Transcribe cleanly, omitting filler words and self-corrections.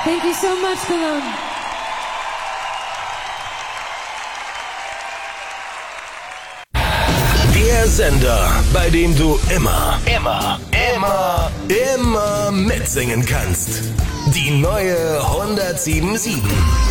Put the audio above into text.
Thank you so much, Cologne. Der Sender, bei dem du immer mitsingen kannst. Die neue 107.7.